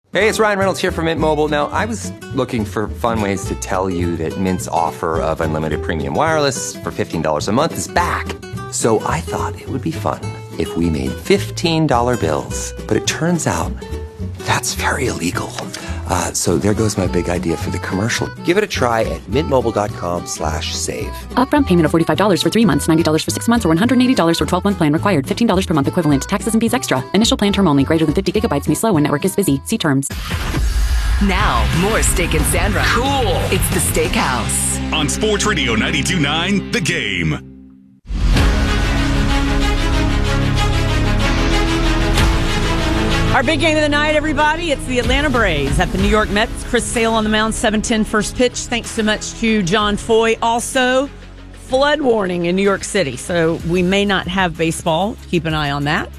Hey, it's Ryan Reynolds here from Mint Mobile. Now, I was looking for fun ways to tell you that Mint's offer of unlimited premium wireless for $15 a month is back. So I thought it would be fun if we made $15 bills. But it turns out that's very illegal. So there goes my big idea for the commercial. Give it a try at mintmobile.com/save. Upfront payment of $45 for 3 months, $90 for 6 months, or $180 for 12-month plan required. $15 per month equivalent. Taxes and fees extra. Initial plan term only. Greater than 50 gigabytes may slow when network is busy. See terms. Now, more Steak and Sandra. Cool. It's the Steakhouse. On Sports Radio 92.9, The Game. Our big game of the night, everybody, it's the Atlanta Braves at the New York Mets. Chris Sale on the mound, 7-10 first pitch. Thanks so much to John Foy. Also, flood warning in New York City, so we may not have baseball. Keep an eye on that.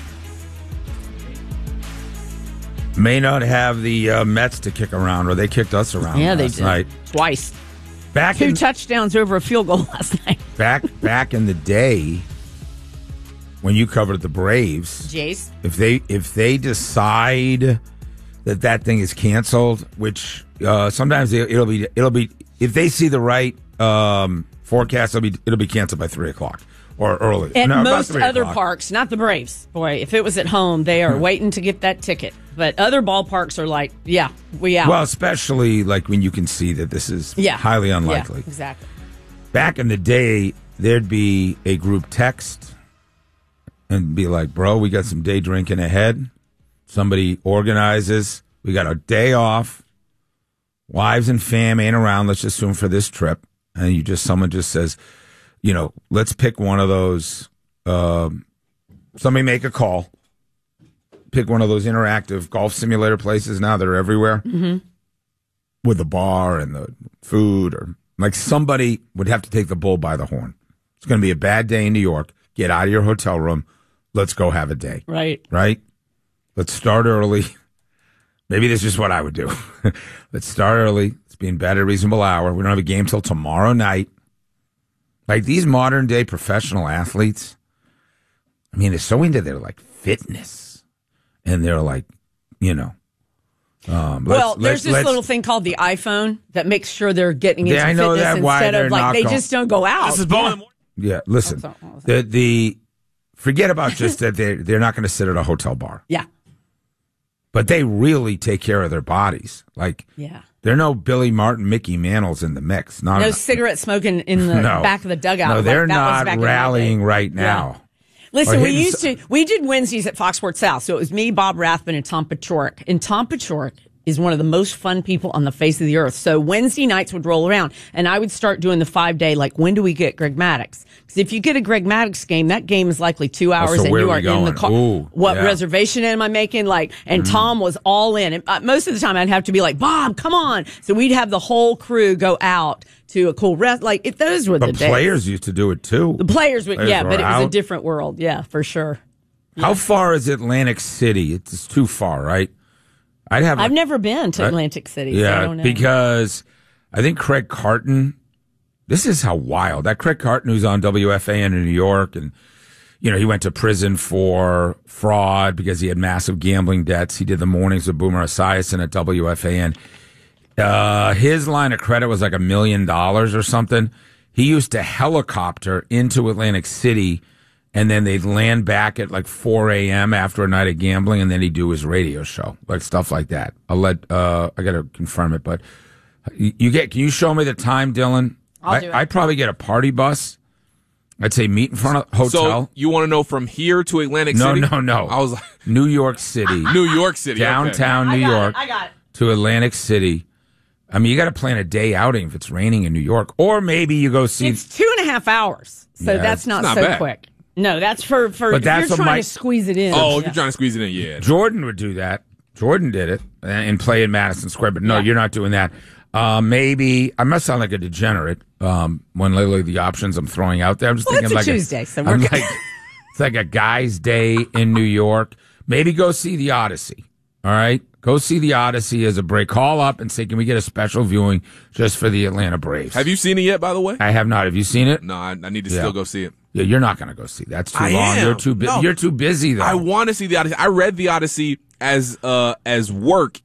May not have the Mets to kick around, or they kicked us around last night. Twice. Two touchdowns over a field goal last night. Back in the day, when you covered the Braves, Jace, if they decide that thing is canceled, which sometimes it'll be if they see the right forecast, it'll be canceled by 3:00 or early. At most other parks, not the Braves. Boy, if it was at home, they are waiting to get that ticket. But other ballparks are like, yeah, we out. Well, especially like when you can see that this is highly unlikely. Yeah, exactly. Back in the day, there'd be a group text and be like, bro, we got some day drinking ahead. Somebody organizes. We got a day off. Wives and fam ain't around, let's assume, for this trip. And someone just says, let's pick one of those. Somebody make a call. Pick one of those interactive golf simulator places now that are everywhere. Mm-hmm. With the bar and the food. Or like somebody would have to take the bull by the horn. It's going to be a bad day in New York. Get out of your hotel room. Let's go have a day. Right. Let's start early. Maybe this is just what I would do. Let's start early. Let's be in bed at a reasonable hour. We don't have a game till tomorrow night. Like these modern day professional athletes, I mean, they're so into their like fitness. And they're like, there's this little thing called the iPhone that makes sure they're getting into fitness instead of like they just don't go out. This is bowling. Yeah, listen. The forget about just that they're not going to sit at a hotel bar. Yeah. But they really take care of their bodies. Like, there are no Billy Martin, Mickey Mantles in the mix. No cigarette smoking in the back of the dugout. No, they're not rallying right now. Yeah. Listen, we did Wednesdays at Fox Sports South. So it was me, Bob Rathbun, and Tom Paciorek. And Tom Paciorek is one of the most fun people on the face of the earth. So Wednesday nights would roll around, and I would start doing the 5-day, like, when do we get Greg Maddux? Because if you get a Greg Maddux game, that game is likely 2 hours, and you are in the car. Ooh, reservation am I making? Like, and Tom was all in. And most of the time, I'd have to be like, Bob, come on. So we'd have the whole crew go out to a cool rest. Like, those were the days. The players used to do it, too. The players would, but it was a different world. Yeah, for sure. How far is Atlantic City? It's too far, right? I've never been to Atlantic City. Yeah, so I don't know. Because I think Craig Carton, this is how wild. That Craig Carton who's on WFAN in New York, and, he went to prison for fraud because he had massive gambling debts. He did the mornings with Boomer Esiason at WFAN. His line of credit was like $1 million or something. He used to helicopter into Atlantic City, and then they'd land back at like 4 a.m. after a night of gambling, and then he'd do his radio show, like stuff like that. I got to confirm it, but can you show me the time, Dylan? I'll do it. I'd probably get a party bus. I'd say meet in front of a hotel. So you want to know from here to Atlantic City? No. I was like, New York City. New York City. Downtown New York. I got it. To Atlantic City. I mean, you got to plan a day outing if it's raining in New York. Or maybe you go see... It's 2.5 hours, so that's not so bad. Quick. No, that's for if you're trying to squeeze it in. Oh, you're trying to squeeze it in, yeah. Jordan would do that. Jordan did it and play in Madison Square, but no, you're not doing that. Maybe, I must sound like a degenerate when literally the options I'm throwing out there. I'm just thinking it's like Tuesday, so we're good. It's like a guy's day in New York. Maybe go see the Odyssey. All right? Go see the Odyssey as a break. Call up and say, can we get a special viewing just for the Atlanta Braves? Have you seen it yet, by the way? I have not. Have you seen it? No, I need to still go see it. Yeah, you're not going to go see. That's too long. Am. You're too busy, though. I want to see the Odyssey. I read the Odyssey as work